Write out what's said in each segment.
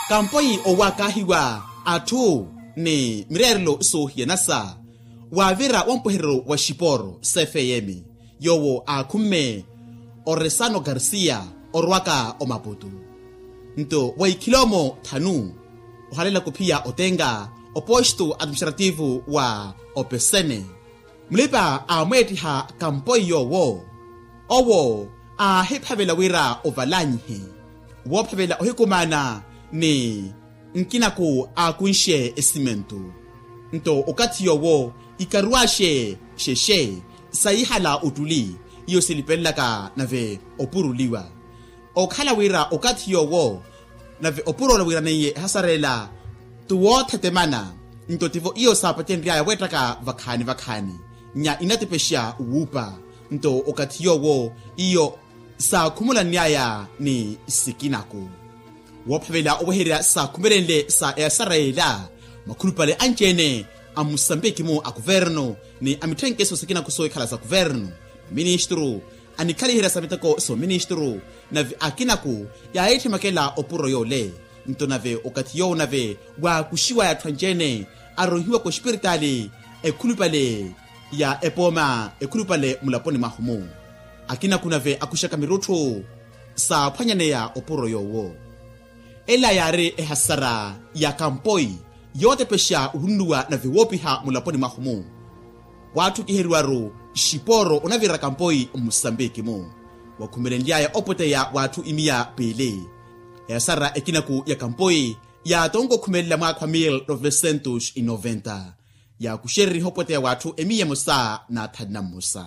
kampoi owakahiwa atu ni mirerlo so hienasa wavira wampohero wa Shiporo CFM yowo akume Oresano Garcia orwaka o Maputo nto waikilomo tanu uhalela kupia otenga oposto administrativo wa opesene mlipa amwetiha kampoi yowo owo hiphavela wira ovalanyihe wophavela ohikumana ni nkinaku akunshe esimento nto okati yowo ikaruashe sheshe saihala utuli iyo silipelaka nave opuruliwa okhala wira okati yowo nave opurola wira neye hasarela tuwo tetemana nto tivo iyo sapatendria ya wetaka vakhani nya inatepesha uwupa nto okati yowo iyo sa kumula nyaya ni sikinaku wophavela oweherera sa kumerenle sa esarela makulupale anjene amusambiki mu a governo ni amithenkeso sikina kusoe khala sa governo ministro anikhalihira samitako so ministro nave akinaku ya ethi makela opuro yole nto nave okati yo nave wa kushiwa ya twanjene arohiwa ko spiritali ekulupale ya epoma ekulupale mulaponi mahumu akinaku nave akushaka mirutu sa phanyane ya opuro yowo ela yare ehasara ya kampoi yote pesha uhundua na viwopiha mulaponi mahumu watu kiheruaru Shiporo unavira kampoi Mosambiki mu wakumerendia ya opote ya watu imia pele ehasara ekinaku ya kampoi ya tongo kumelela mwaka 1990 ya kusheri hopote ya watu emia musa na thadna musa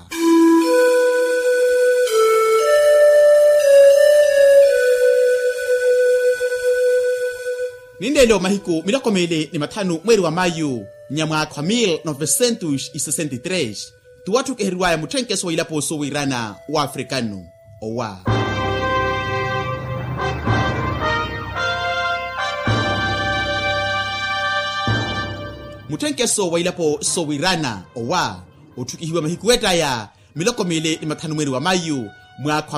Nindelo mahiku milakomele ni matanu mweri wa Mayu nyamwaka 1963 tuwatu keheriwaya muthenkeso wa ilapo so wirana wa Afrikano owa muthenkeso wa ilapo so wirana owa utukihiwa mahiku wetaya milakomele ni matanu mweri wa Mayu mwaka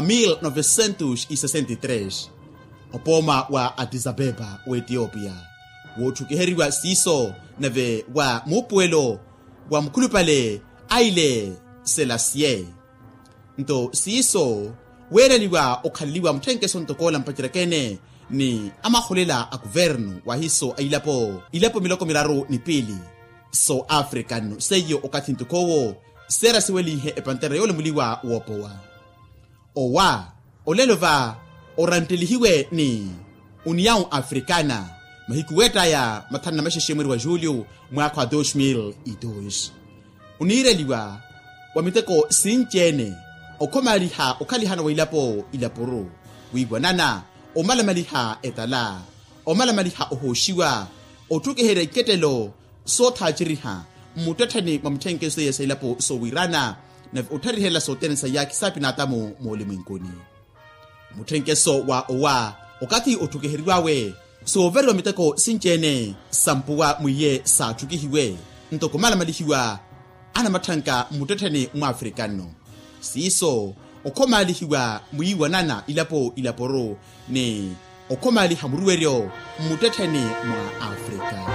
1963 opoma wa Addis Abeba wa Ethiopia wotukiheriwa siso nave wa mupuelo wa mkulupale Haile Selassie nto siso wereliwa okhaliliwa muthenkeso ntokola mpachirakene ni amakholela a governo wa hiso ilapo miloko miraru ni pili so African seyo okati ntokowo sera siwelihe epantera yole muliwa wopowa owa olelova orantelihiwe ni União Africana mahiku weta ya matana masheshe mweri wa Julio mwaka wa 2002 unireliwa wamiteko sinjene okomaliha okalihana wa ilaporo wigwanana omalamaliha etala omalamaliha ohoshiwa otukehere iketelo so thachiriha mutathani mamuthenkeso yesa ilapo so wirana na utarihela so tenesa yaki sapi natamu molimwenkuni muthenkeso wa owa okati otukeheriwawe so verwa miteko sinjene sampuwa muye sa tukihiwe ntokomala malihiwa ana mathanka mutathani mu Afrikano siso okomalihiwa muyiwanana ilaporo ni okomali hamuruweryo mutathani mu Afrika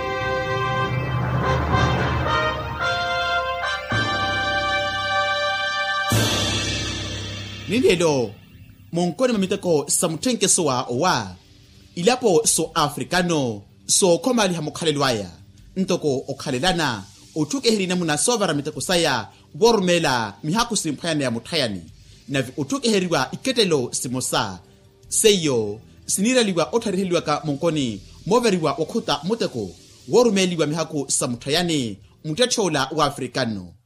nindelo monkoni mamiteko samuthenkeso wa owa ilapo so Afrikano so komali hamukhalelwaya ntoko okhalelana otukehirina muna sovara miteko saya wormela mihaku simphayane ya muthayani navi otukeheriwa iketelo simosa seyo siniraliwa othariheliwa ka monkoni moveriwa okhuta muteko worumeliwa mihaku samuthayani mutachola wa Afrikano